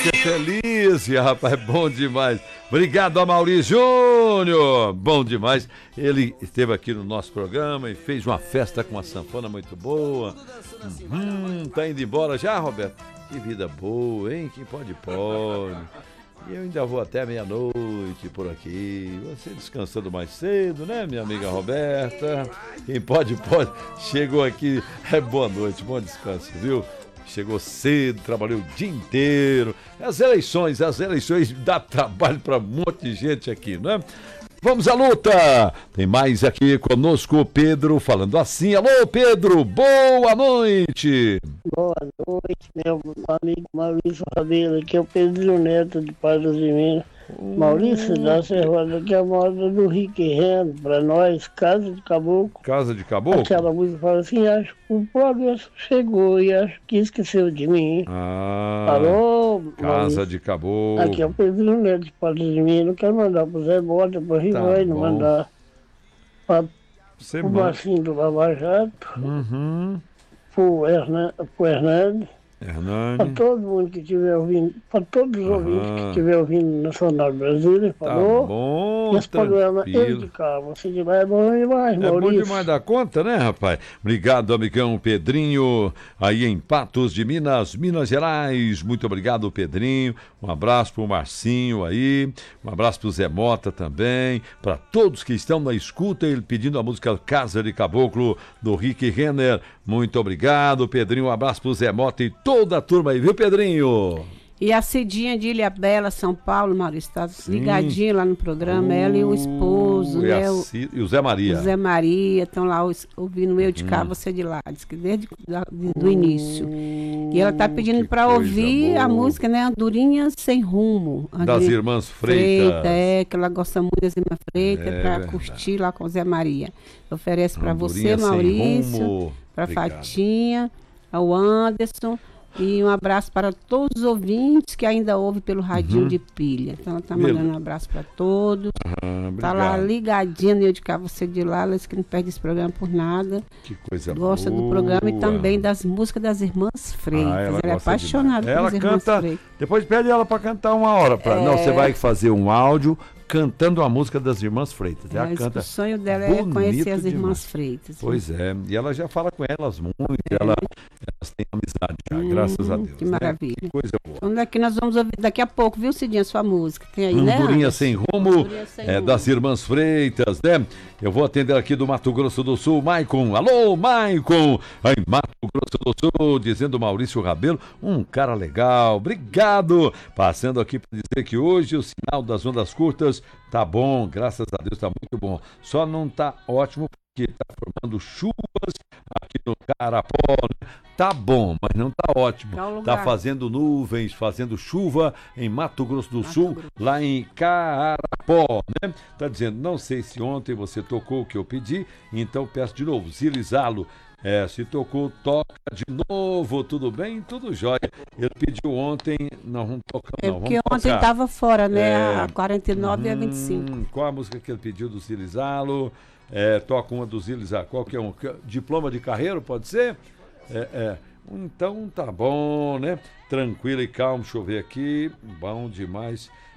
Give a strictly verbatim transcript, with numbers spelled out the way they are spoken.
música é feliz, rapaz, é bom demais. Obrigado a Maurício Júnior, bom demais. Ele esteve aqui no nosso programa e fez uma festa com uma sanfona muito boa. Hum, tá indo embora já, Roberto? Que vida boa, hein? Quem pode, pode. E eu ainda vou até meia-noite por aqui. Você descansando mais cedo, né, minha amiga Roberta? Quem pode, pode. Chegou aqui. É boa noite, bom descanso, viu? Chegou cedo, trabalhou o dia inteiro. As eleições, as eleições dá trabalho para um monte de gente aqui, né? Vamos à luta! Tem mais aqui conosco o Pedro falando assim. Alô, Pedro, boa noite! Boa noite, meu amigo Maurício Rabelo, aqui é o Pedro Neto de Patos de Minas. Hum. Maurício, dá servada aqui a moda do Rick Renner, pra nós, Casa de Caboclo. Casa de Caboclo? Aquela música fala assim, acho que o progresso chegou e acho que esqueceu de mim. Ah, alô, Casa Maurício. de Caboclo. Aqui é o Pedro Neto de Patos de Minas, quero mandar pro Zé Bota, pro Rivaino, bom. mandar pra, Você pro manda. Marcinho do Lava Jato, Uhum. pro Hernando, pro Hernando. Para Hernani. todo mundo que estiver ouvindo, para todos os Aham. ouvintes que estiver ouvindo Nacional Brasília, Tá falou. bom, Esse programa eu tranquilo. de cá, você de lá é bom demais, É Maurício. bom demais da conta, né, rapaz? Obrigado, amigão Pedrinho, aí em Patos de Minas, Minas Gerais. Muito obrigado, Pedrinho. Um abraço pro Marcinho aí, um abraço pro Zé Mota também, para todos que estão na escuta, ele pedindo a música Casa de Caboclo, do Rick Renner. Muito obrigado, Pedrinho. Um abraço pro Zé Mota e toda a turma aí, viu, Pedrinho? E a Cidinha de Ilhabela, São Paulo, Maurício, está ligadinha lá no programa, Uh, ela e o esposo, e, né? a O, Ci- e o Zé Maria. o Zé Maria, estão lá os- ouvindo eu de cá, você de lá, diz que desde o início. E ela está pedindo que para coisa ouvir a boa. música, né? Andorinha Sem Rumo. Das Andorinha Irmãs Freitas. É, que ela gosta muito das Irmãs Freitas, É para verdade. curtir lá com o Zé Maria. Oferece para você, Andorinha Sem Maurício, Rumo. para Obrigado. Fatinha, ao Anderson. E um abraço para todos os ouvintes que ainda ouvem pelo radinho Uhum. de pilha. Então ela está Beleza. mandando um abraço para todos. Ah, Está lá obrigado. ligadinha no Eu de Cá, você de lá. Ela disse que não perde esse programa por nada. Que coisa Gosta boa. do programa e também das músicas das Irmãs Freitas. Ah, ela ela é gosta apaixonada demais. pelas Ela Irmãs canta- Freitas. Depois pede ela pra cantar uma hora. Pra... É. Não, você vai fazer um áudio cantando a música das Irmãs Freitas. Ela Mas canta. o sonho dela é bonito conhecer as demais. Irmãs Freitas. Pois é, e ela já fala com elas muito, ela, elas têm amizade já, Hum, graças a Deus. que né? maravilha. Que coisa boa. Então daqui nós vamos ouvir daqui a pouco, viu, Cidinha, sua música. Tem aí, né? Andorinha Anderson? Sem Rumo, Andorinha Sem é, Rumo. das Irmãs Freitas, né? Eu vou atender aqui do Mato Grosso do Sul, Maicon. Alô, Maicon! Aí, Mato Grosso do Sul, dizendo Maurício Rabelo, um cara legal, obrigado! Passando aqui para dizer que hoje o sinal das ondas curtas tá bom, graças a Deus tá muito bom. Só não tá ótimo porque tá formando chuvas aqui no Carapó, né? Tá bom, mas não tá ótimo. Qual lugar? Tá fazendo nuvens, fazendo chuva em Mato Grosso do Mato Sul, Grosso. lá em Carapó, né? Tá dizendo, não sei se ontem você tocou o que eu pedi, então peço de novo, Zilizalo, é, se tocou, toca de novo, tudo bem? Tudo jóia. Ele pediu ontem, não vamos tocar É não, porque vamos ontem tocar. estava fora, né? É. A quarenta e nove e a vinte e cinco. Hum, qual a música que ele pediu do Zilizalo? É, toca uma do Zilizalo, qualquer um. Diploma de carreiro, pode ser? É, é. Então tá bom, né? Tranquilo e calmo, deixa eu ver aqui. Bom demais.